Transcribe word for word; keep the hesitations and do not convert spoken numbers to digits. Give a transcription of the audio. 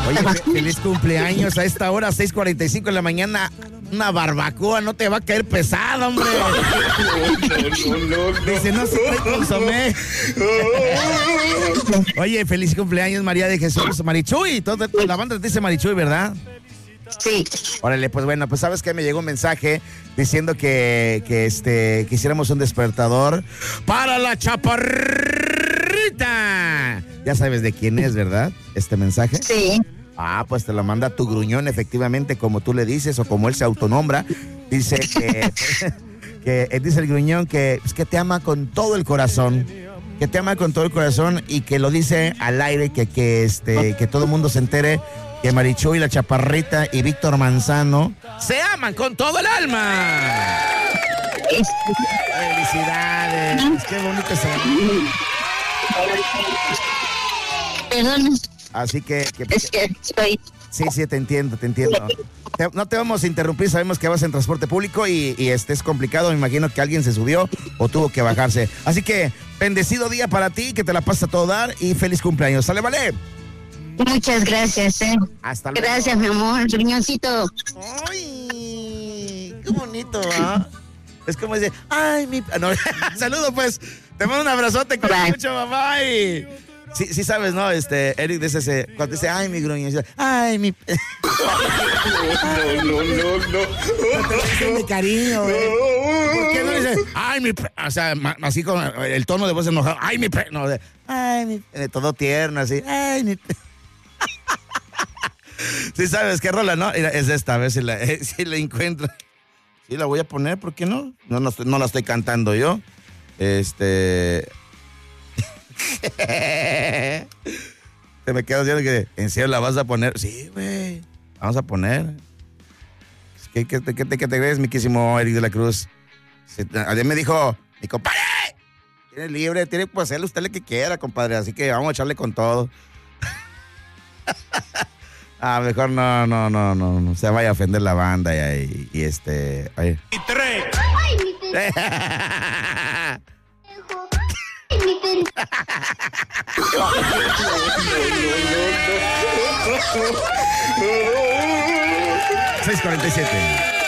Oye, fe- feliz cumpleaños a esta hora, seis cuarenta y cinco de la mañana. Una barbacoa no te va a caer pesada, hombre. No, no, no. Dice, no se trae consomé. Oye, feliz cumpleaños, María de Jesús. Marichuy, toda la banda te dice Marichuy, ¿verdad? Sí. Órale, pues bueno, pues sabes que me llegó un mensaje diciendo que, que este, que hiciéramos un despertador para la chaparrita. Ya sabes de quién es, ¿verdad? Este mensaje. Sí. Ah, pues te lo manda tu gruñón, efectivamente, como tú le dices o como él se autonombra. Dice que, que eh, dice el gruñón que, pues, que te ama con todo el corazón. Que te ama con todo el corazón y que lo dice al aire, que, que, este, que todo el mundo se entere que Marichuy, la chaparrita y Víctor Manzano se aman con todo el alma. Felicidades. Qué bonito se ama. Perdón, Así que, que es que estoy... sí, sí, te entiendo, te entiendo. Te- no te vamos a interrumpir, sabemos que vas en transporte público y, y este es complicado. Me imagino que alguien se subió o tuvo que bajarse. Así que, bendecido día para ti, que te la pases a todo dar y feliz cumpleaños. ¿Sale, vale? Muchas gracias, eh. Hasta luego. Gracias, mi amor, riñoncito. Ay, qué bonito, ¿ah? Es como dice, ay, mi... ah, no. Saludo, pues. Te mando un abrazote con Bye. mucho, mamá. Y... Sí, sí sabes, ¿no? Este, Eric dice, ese, cuando dice, ay, mi gruño, dice, ay, mi... No, no, no, no. mi cariño, güey. ¿Por qué no dice, ay, mi... pe-? O sea, ma- así con el tono de voz enojado, ay, mi... pe-? No, de, ay, mi... eh, todo tierno, así, ay, mi... pe-". Sí sabes qué rola, ¿no? Mira, es esta, a ver si la, eh, si la encuentro. Sí, la voy a poner, ¿por qué no? No, no, estoy- no la estoy cantando yo. Este... Te me quedas diciendo que en serio la vas a poner. Sí, güey. Vamos a poner. ¿Qué, qué, qué, qué, qué te crees, miquísimo Eric de la Cruz? Se- Ayer me dijo, mi compadre, tiene libre, tiene que hacerle usted lo que quiera, compadre. Así que vamos a echarle con todo. Ah, mejor no, no, no, no, no se vaya a ofender la banda y, y, y este. Ay. Y tres. seis cuarenta y siete.